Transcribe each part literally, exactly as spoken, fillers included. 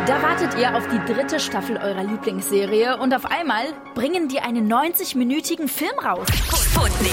Da wartet ihr auf die dritte Staffel eurer Lieblingsserie und auf einmal bringen die einen neunzig-minütigen Film raus. Sputnik.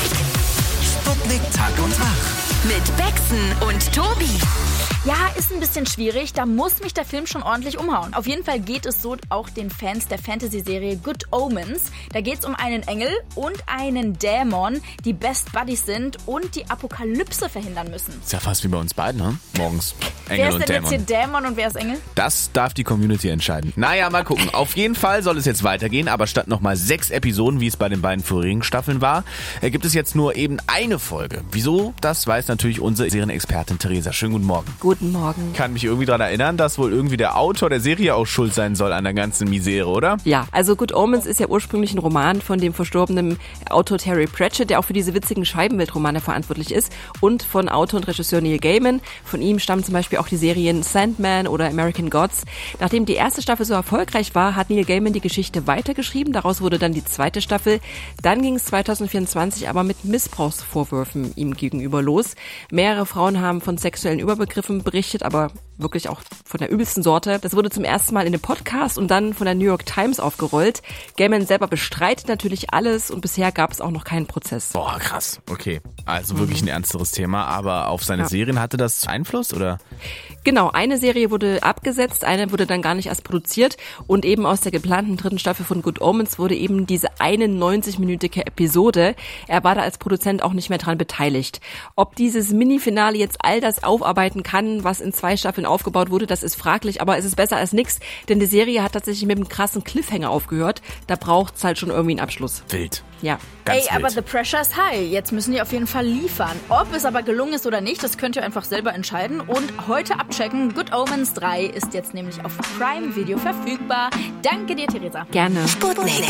Sputnik Tag und Wach. Mit Bexen und Tobi. Ja, ist ein bisschen schwierig, da muss mich der Film schon ordentlich umhauen. Auf jeden Fall geht es so auch den Fans der Fantasy-Serie Good Omens. Da geht es um einen Engel und einen Dämon, die Best Buddies sind und die Apokalypse verhindern müssen. Ist ja fast wie bei uns beiden, ne? Morgens Engel wer ist und denn Dämon. jetzt hier Dämon und wer ist Engel? Das darf die Community entscheiden. Naja, mal gucken. Auf jeden Fall soll es jetzt weitergehen, aber statt nochmal sechs Episoden, wie es bei den beiden vorigen Staffeln war, gibt es jetzt nur eben eine Folge. Wieso? Das weiß natürlich unsere Serienexpertin Theresa. Schönen guten Morgen. Guten Morgen. Ich kann mich irgendwie daran erinnern, dass wohl irgendwie der Autor der Serie auch schuld sein soll an der ganzen Misere, oder? Ja, also Good Omens ist ja ursprünglich ein Roman von dem verstorbenen Autor Terry Pratchett, der auch für diese witzigen Scheibenweltromane verantwortlich ist, und von Autor und Regisseur Neil Gaiman. Von ihm stammen zum Beispiel auch die Serien Sandman oder American Gods. Nachdem die erste Staffel so erfolgreich war, hat Neil Gaiman die Geschichte weitergeschrieben. Daraus wurde dann die zweite Staffel. Dann ging es zwanzig vierundzwanzig aber mit Missbrauchsvorwürfen ihm gegenüber los. Mehrere Frauen haben von sexuellen Überbegriffen berichtet, aber wirklich auch von der übelsten Sorte. Das wurde zum ersten Mal in einem Podcast und dann von der New York Times aufgerollt. Gaiman selber bestreitet natürlich alles und bisher gab es auch noch keinen Prozess. Boah, krass. Okay, also wirklich ein ernsteres Thema, aber auf seine Ja. Serien hatte das Einfluss, oder? Genau, eine Serie wurde abgesetzt, eine wurde dann gar nicht erst produziert und eben aus der geplanten dritten Staffel von Good Omens wurde eben diese eine neunzig-minütige Episode. Er war da als Produzent auch nicht mehr dran beteiligt. Ob dieses Mini-Finale jetzt all das aufarbeiten kann, was in zwei Staffeln aufgebaut wurde, das ist fraglich, aber es ist besser als nix, denn die Serie hat tatsächlich mit einem krassen Cliffhanger aufgehört. Da braucht's halt schon irgendwie einen Abschluss. Wild. Ja. Ganz Ey, aber wild. the pressure is high. Jetzt müssen die auf jeden Fall liefern. Ob es aber gelungen ist oder nicht, das könnt ihr einfach selber entscheiden. Und heute abchecken. Good Omens drei ist jetzt nämlich auf Prime Video verfügbar. Danke dir, Theresa. Gerne. Sputnik.